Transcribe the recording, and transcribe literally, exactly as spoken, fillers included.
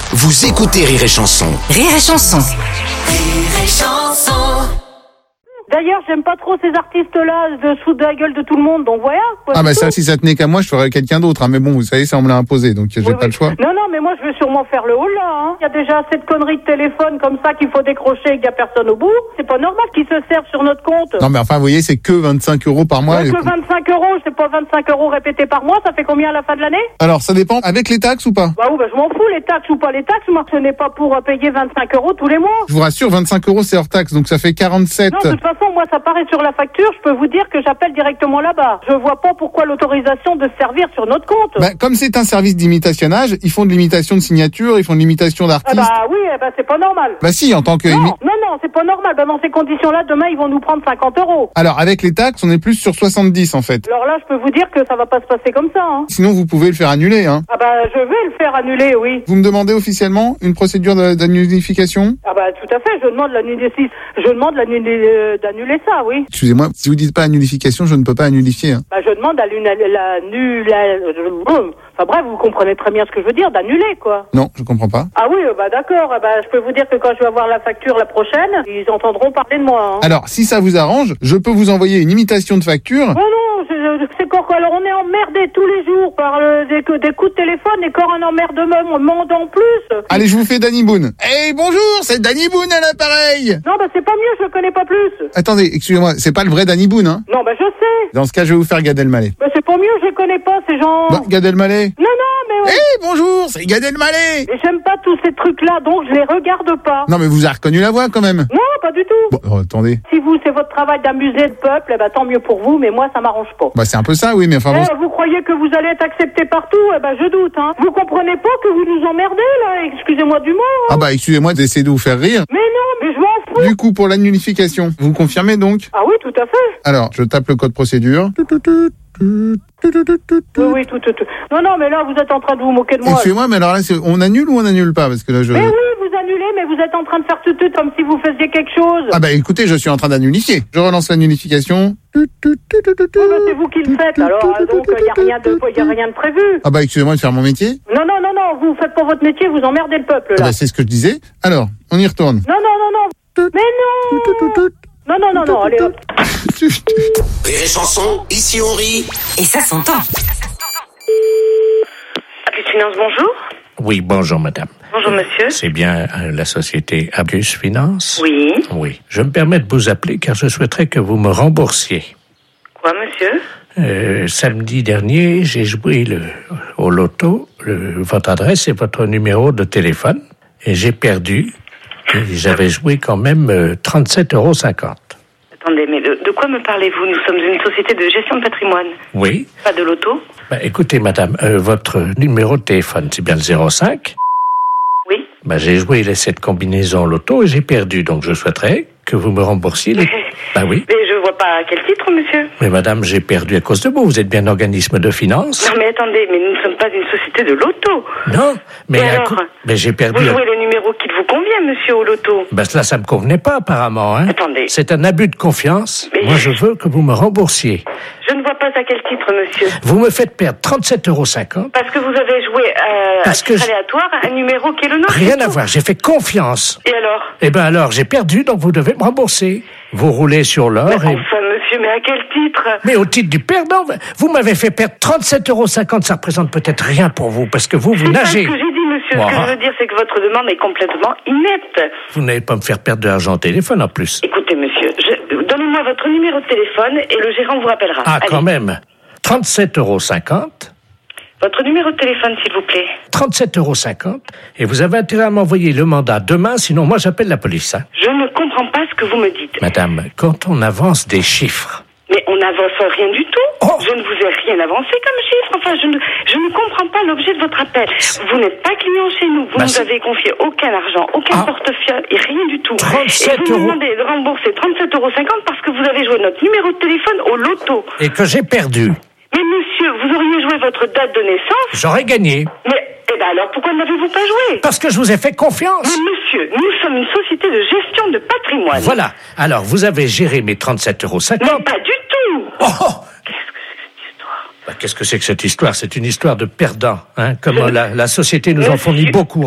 Vous écoutez Rire et Chanson. Rire et Chanson. Rire et Chanson. D'ailleurs, j'aime pas trop ces artistes-là de sous de la gueule de tout le monde, donc voilà. Quoi, ah bah tout. ça, si ça tenait qu'à moi, je ferais quelqu'un d'autre. Hein. Mais bon, vous savez, ça on me l'a imposé, donc j'ai Oui, pas oui. le choix. Non, non, mais moi je veux sûrement faire le haut là. Hein. Il y a déjà assez de conneries de téléphone comme ça qu'il faut décrocher et qu'il y a personne au bout. C'est pas normal qu'ils se servent sur notre compte. Non mais enfin, vous voyez, c'est que vingt-cinq euros par mois. Donc le vingt-cinq euros, c'est pas vingt-cinq euros répétés par mois, ça fait combien à la fin de l'année? Alors, ça dépend. Avec les taxes ou pas? Bah oui, bah je m'en fous, les taxes ou pas les taxes. Moi, ce n'est pas pour euh, payer vingt-cinq euros tous les mois. Je vous rassure, vingt-cinq euros c'est hors taxe, donc ça fait quarante-sept. Non, de toute façon, moi, ça paraît sur la facture. Je peux vous dire que j'appelle directement là-bas. Je vois pas pourquoi l'autorisation de se servir sur notre compte. Bah, comme c'est un service d'imitationnage, ils font de l'imitation de signature, ils font de l'imitation Ah d'artistes. bah oui, eh bah c'est pas normal. Bah si, en tant que... Non, imi- non, non, c'est pas normal. Bah dans ces conditions-là, demain, ils vont nous prendre cinquante euros. Alors, avec les taxes, on est plus sur soixante-dix en fait. Alors là, je peux vous dire que ça va pas se passer comme ça. Hein. Sinon, vous pouvez le faire annuler. Hein. Ah bah je vais le faire annuler, oui. Vous me demandez officiellement une procédure de- d'annulification? Ah bah tout à fait, je demande l'annuler, je demande l'annuler, euh, d'annuler ça, oui. Excusez-moi, si vous dites pas annulification, je ne peux pas annulifier. Hein. Bah je demande à l'annuler, enfin bref, vous comprenez très bien ce que je veux dire, d'annuler quoi. Non, je comprends pas. Ah oui, euh, bah d'accord, euh, bah je peux vous dire que quand je vais avoir la facture la prochaine, ils entendront parler de moi. Hein. Alors, si ça vous arrange, je peux vous envoyer une imitation de facture. Oh non, je- je- c'est quoi quoi. Alors on est emmerdé tous les jours par le, des, des coups de téléphone et quand un emmerdement on demande en plus. Allez, je vous fais Danny Boone. Hey, bonjour, c'est Danny Boone à l'appareil. Non bah c'est pas mieux, je le connais pas plus. Attendez, excusez-moi, c'est pas le vrai Danny Boone, hein? Non bah je sais. Dans ce cas, je vais vous faire Gad Elmaleh. Bah c'est pas mieux, je les connais pas ces gens. Bah, Gad Elmaleh. Non non mais Hey, ouais. bonjour, c'est Gad Elmaleh. Mais j'aime pas tous ces trucs-là, donc je les regarde pas. Non, mais vous avez reconnu la voix quand même. Non, pas du tout. Bon, oh, attendez. Si vous, c'est votre travail d'amuser le peuple, eh ben, tant mieux pour vous, mais moi, ça m'arrange pas. Bah, c'est un peu ça, oui, mais enfin bon. Eh, vous croyez que vous allez être accepté partout? Eh ben, je doute, hein. Vous comprenez pas que vous nous emmerdez, là? Excusez-moi du mot, hein. Ah bah, excusez-moi d'essayer de vous faire rire. Mais non, mais je m'en fous. Du coup, pour l'annulification, vous confirmez donc? Ah oui, tout à fait. Alors, je tape le code procédure. Oui, oui, tout, tout, tout. Non, non, mais là, vous êtes en train de vous moquer de moi. Excusez-moi, mais alors là, c'est- on annule ou on annule pas? Parce que là, je... Mais oui, vous annulez, mais vous êtes en train de faire tout, tout comme si vous faisiez quelque chose. Ah bah, écoutez, je suis en train d'annulifier. Je relance l'annulification. Oui, ben, c'est vous qui le faites, alors, euh, donc, il n'y a rien de, y a rien de prévu. Ah bah, excusez-moi de faire mon métier. Non, non, non, non, vous faites pas votre métier, vous emmerdez le peuple, Ah là. bah, c'est ce que je disais. Alors, on y retourne. Non, non, non, non. Mais non. Non, non, non, non, allez hop. Rire et Chanson, ici on rit. Et ça s'entend. Abus Finance, bonjour. Oui, bonjour madame. Bonjour monsieur. C'est bien euh, la société Abus Finance? Oui. Oui. Je me permets de vous appeler car je souhaiterais que vous me remboursiez. Quoi monsieur? Euh, samedi dernier, j'ai joué le, au loto, le, votre adresse et votre numéro de téléphone, et j'ai perdu. Et j'avais joué quand même euh, trente-sept euros cinquante. Attendez, mais de, de quoi me parlez-vous? Nous sommes une société de gestion de patrimoine. Oui. Pas de loto? Ben, écoutez madame, euh, votre numéro de téléphone, c'est bien le zéro cinq? Oui. Ben, j'ai joué cette combinaison loto et j'ai perdu, donc je souhaiterais que vous me remboursiez les... Ben oui. Mais je vois pas à quel titre, monsieur. Mais madame, j'ai perdu à cause de vous. Vous êtes bien un organisme de finance? Non mais attendez, mais nous ne sommes pas une société de loto. Non, mais, Et à alors cou- mais j'ai perdu... Vous à- jouez le numéro qui vous convient, monsieur, au loto. Ben cela, ça me convenait pas apparemment. Hein. Attendez. C'est un abus de confiance. Mais- Moi, je veux que vous me remboursiez. Je ne vois pas à quel titre, monsieur. Vous me faites perdre trente-sept euros cinquante. Parce que vous avez joué euh, Parce à que titre je- aléatoire un numéro qui est le nôtre. Rien c'est à tout. voir. J'ai fait confiance. Et alors? Eh ben alors, j'ai perdu, donc vous devez me rembourser. Vous roulez sur l'or et... Enfin, monsieur, mais à quel titre? Mais au titre du perdant, vous m'avez fait perdre trente-sept euros cinquante. Ça représente peut-être rien pour vous, parce que vous, vous C'est pas ce nagez. que j'ai dit, monsieur. Ce que Voilà. je veux dire, c'est que votre demande est complètement inepte. Vous n'allez pas me faire perdre de l'argent au téléphone en plus. Écoutez, monsieur, je- donnez-moi votre numéro de téléphone et le gérant vous rappellera. Ah, Allez. quand même. trente-sept euros cinquante. Votre numéro de téléphone, s'il vous plaît. trente-sept euros cinquante. Et vous avez intérêt à m'envoyer le mandat demain, sinon moi j'appelle la police. Hein. Je ne comprends pas ce que vous me dites. Madame, quand on avance des chiffres... Mais on n'avance rien du tout. Oh. Je ne vous ai rien avancé comme chiffre. Enfin, je ne, je ne comprends pas l'objet de votre appel. Vous n'êtes pas client chez nous. Vous Bah, nous c'est- avez confié aucun argent, aucun Ah. portefeuille et rien du tout. trente-sept et vous euros. me demandez de rembourser trente-sept euros cinquante parce que vous avez joué notre numéro de téléphone au loto. Et que j'ai perdu. Mais monsieur, vous auriez joué votre date de naissance. J'aurais gagné. Mais, eh ben alors, pourquoi n'avez-vous pas joué? Parce que je vous ai fait confiance. Mais monsieur, nous sommes une société de gestion de patrimoine. Voilà. Alors, vous avez géré mes trente-sept euros Mais cinquante. pas du tout. Oh, oh. Qu'est-ce que c'est que cette histoire? Bah, qu'est-ce que c'est que cette histoire? C'est une histoire de perdants. Hein, comme Je- la, la société nous en fournit Monsieur- beaucoup.